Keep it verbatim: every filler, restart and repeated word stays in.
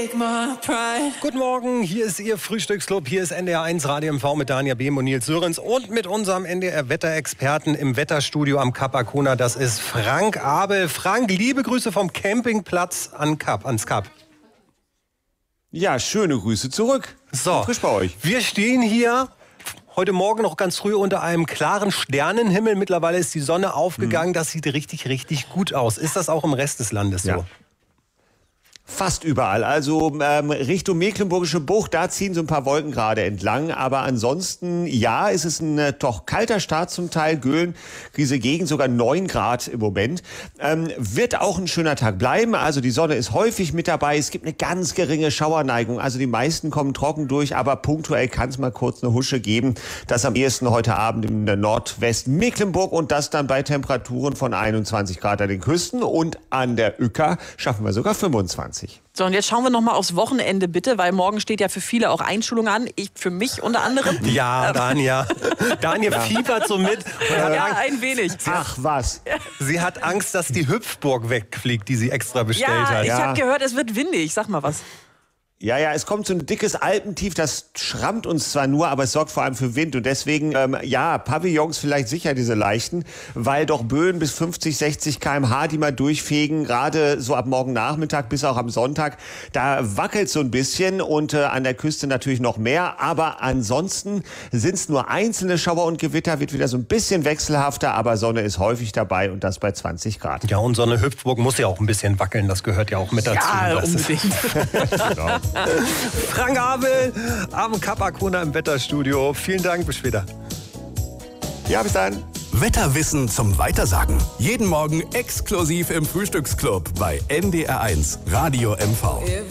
take my pride. Guten Morgen, hier ist Ihr Frühstücksclub, hier ist N D R eins Radio M V mit Dania Behm und Nils Sörensen und mit unserem N D R-Wetterexperten im Wetterstudio am Kap Arkona, das ist Frank Abel. Frank, liebe Grüße vom Campingplatz an Kap, ans Kap. Ja, schöne Grüße zurück. So, frisch bei euch. Wir stehen hier heute Morgen noch ganz früh unter einem klaren Sternenhimmel. Mittlerweile ist die Sonne aufgegangen. Hm. Das sieht richtig, richtig gut aus. Ist das auch im Rest des Landes so? Ja. Fast überall. Also ähm, Richtung Mecklenburgische Bucht, da ziehen so ein paar Wolken gerade entlang. Aber ansonsten, ja, ist es ein äh, doch kalter Start zum Teil. Göhlen, diese Gegend sogar neun Grad im Moment. Ähm, wird auch ein schöner Tag bleiben. Also die Sonne ist häufig mit dabei. Es gibt eine ganz geringe Schauerneigung. Also die meisten kommen trocken durch. Aber punktuell kann es mal kurz eine Husche geben. Das am ehesten heute Abend in der Nordwesten Mecklenburg. Und das dann bei Temperaturen von einundzwanzig Grad an den Küsten. Und an der Uecker schaffen wir sogar fünfundzwanzig. So, und jetzt schauen wir noch mal aufs Wochenende bitte, weil morgen steht ja für viele auch Einschulung an. Ich für mich unter anderem. Ja, Dania. Dania ja. fiebert so mit. Ja, ja, ein wenig. Ach was. Sie hat Angst, dass die Hüpfburg wegfliegt, die sie extra bestellt ja, hat. Ich Ja, habe gehört, es wird windig. Sag mal was. Ja, ja, es kommt so ein dickes Alpentief, das schrammt uns zwar nur, aber es sorgt vor allem für Wind. Und deswegen, ähm, ja, Pavillons vielleicht sicher diese leichten, weil doch Böen bis fünfzig, sechzig Kilometer pro Stunde, die mal durchfegen, gerade so ab morgen Nachmittag bis auch am Sonntag, da wackelt so ein bisschen und äh, an der Küste natürlich noch mehr. Aber ansonsten sind es nur einzelne Schauer und Gewitter, wird wieder so ein bisschen wechselhafter, aber Sonne ist häufig dabei und das bei zwanzig Grad. Ja, und so eine Hüpfburg muss ja auch ein bisschen wackeln, das gehört ja auch mit dazu. Ja, unbedingt. Genau. Frank Abel am Kap Arkona im Wetterstudio. Vielen Dank, bis später. Ja, bis dann. Wetterwissen zum Weitersagen. Jeden Morgen exklusiv im Frühstücksclub bei N D R eins Radio M V.